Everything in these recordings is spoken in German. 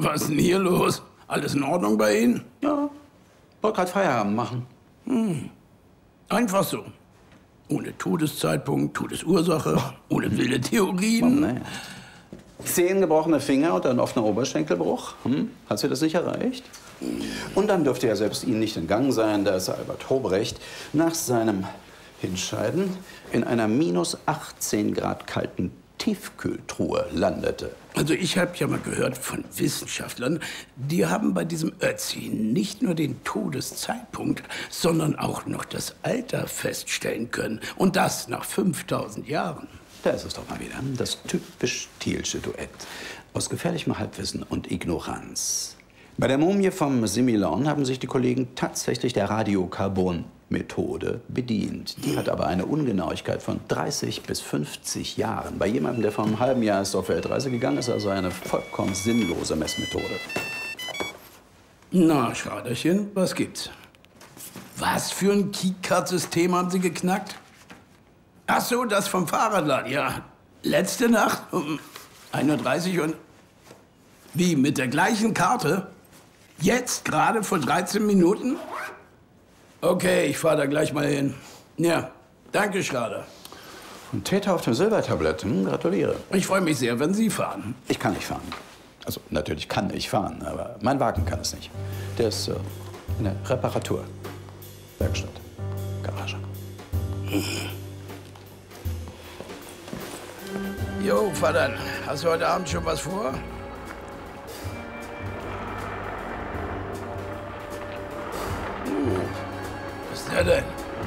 Was ist denn hier los? Alles in Ordnung bei Ihnen? Ja, wollte gerade Feierabend machen. Einfach so. Ohne Todeszeitpunkt, Todesursache, ohne wilde Theorien. Nee. 10 gebrochene Finger und ein offener Oberschenkelbruch. Hat sie das nicht erreicht? Und dann dürfte ja selbst Ihnen nicht entgangen sein, dass Albert Hobrecht nach seinem Hinscheiden in einer minus 18 Grad kalten Tiefkühltruhe landete. Also ich habe ja mal gehört von Wissenschaftlern, die haben bei diesem Ötzi nicht nur den Todeszeitpunkt, sondern auch noch das Alter feststellen können. Und das nach 5000 Jahren. Da ist es doch mal wieder. Das typisch Thielsche Duett aus gefährlichem Halbwissen und Ignoranz. Bei der Mumie vom Similon haben sich die Kollegen tatsächlich der Radiokarbon-Methode bedient. Die hat aber eine Ungenauigkeit von 30 bis 50 Jahren. Bei jemandem, der vor einem halben Jahr erst auf Weltreise gegangen ist, also eine vollkommen sinnlose Messmethode. Na, Schraderchen, was gibt's? Was für ein Keycard-System haben Sie geknackt? Ach so, das vom Fahrradladen, ja. Letzte Nacht um 1:30 Uhr und... Wie, mit der gleichen Karte? Jetzt, gerade vor 13 Minuten? Okay, ich fahre da gleich mal hin. Ja, danke, Schrader. Und Täter auf dem Silbertablett, gratuliere. Ich freue mich sehr, wenn Sie fahren. Ich kann nicht fahren. Also, natürlich kann ich fahren, aber mein Wagen kann es nicht. Der ist in der Reparatur. Werkstatt. Garage. Jo, Vater, hast du heute Abend schon was vor? Was ist der denn?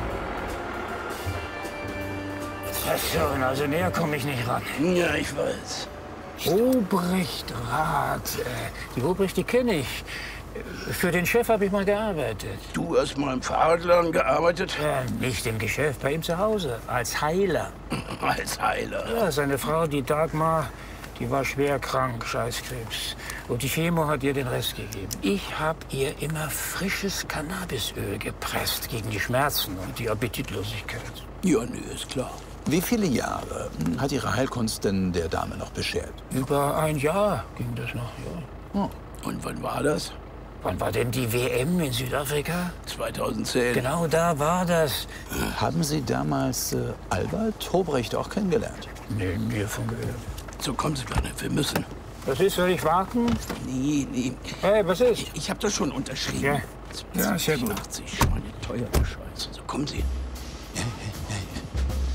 Was schon, also näher komme ich nicht ran. Ja, ich weiß. Hobrecht Rath. Die Hobrecht, die kenne ich. Für den Chef habe ich mal gearbeitet. Du hast mal im Fahrradladen gearbeitet? Nicht im Geschäft, bei ihm zu Hause. Als Heiler. Als Heiler? Ja, seine Frau, die Dagmar, die war schwer krank, Scheißkrebs. Und die Chemo hat ihr den Rest gegeben. Ich habe ihr immer frisches Cannabisöl gepresst gegen die Schmerzen und die Appetitlosigkeit. Ja, nee, ist klar. Wie viele Jahre hat Ihre Heilkunst denn der Dame noch beschert? Über ein Jahr ging das noch, ja. Und wann war das? Wann war denn die WM in Südafrika? 2010. Genau da war das. Haben Sie damals Albert Hobrecht auch kennengelernt? Nee, nie davon gehört. So, kommen Sie, Kleine, wir müssen. Was ist, soll ich warten? Nee. Hey, was ist? Ich habe das schon unterschrieben. Ja, ja, sehr gut. 80, Schweine, teure Scheiße. So, kommen Sie.